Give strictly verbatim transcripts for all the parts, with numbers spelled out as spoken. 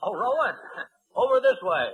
Oh, Rowan, over this way.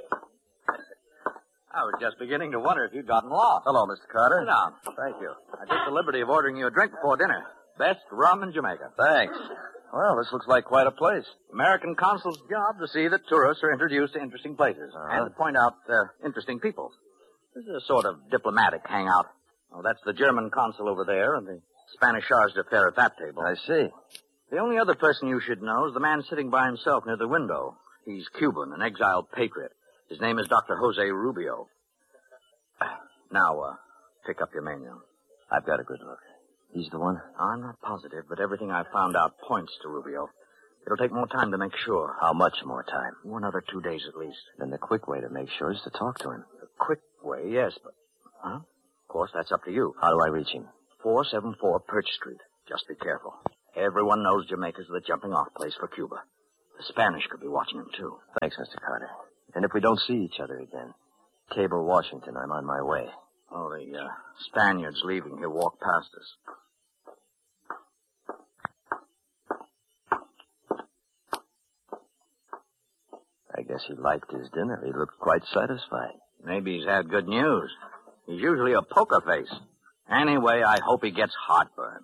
I was just beginning to wonder if you'd gotten lost. Hello, Mister Carter. Sit down. Thank you. I took the liberty of ordering you a drink before dinner. Best rum in Jamaica. Thanks. Well, this looks like quite a place. American consul's job to see that tourists are introduced to interesting places Uh-huh. and to point out uh, interesting people. This is a sort of diplomatic hangout. Oh, that's the German consul over there and the Spanish charge d'affaires at that table. I see. The only other person you should know is the man sitting by himself near the window. He's Cuban, an exiled patriot. His name is Doctor Jose Rubio. Now, uh, pick up your menu. I've got a good look. He's the one? I'm not positive, but everything I've found out points to Rubio. It'll take more time to make sure. How much more time? One other two days at least. Then the quick way to make sure is to talk to him. The quick way, yes, but... Huh? Of course, that's up to you. How do I reach him? four seven four Perch Street. Just be careful. Everyone knows Jamaica's the jumping-off place for Cuba. The Spanish could be watching him, too. Thanks, Mister Carter. And if we don't see each other again, cable Washington. I'm on my way. Oh, the uh, Spaniard's leaving. He'll walk past us. I guess he liked his dinner. He looked quite satisfied. Maybe he's had good news. He's usually a poker face. Anyway, I hope he gets heartburn.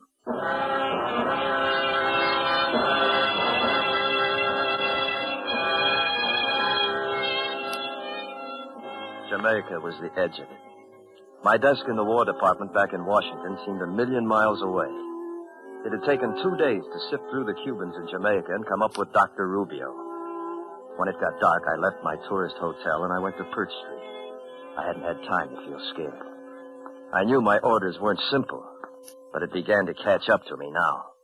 Jamaica was the edge of it. My desk in the War Department back in Washington seemed a million miles away. It had taken two days to sift through the Cubans in Jamaica and come up with Doctor Rubio. When it got dark, I left my tourist hotel and I went to Perch Street. I hadn't had time to feel scared. I knew my orders weren't simple, but it began to catch up to me now.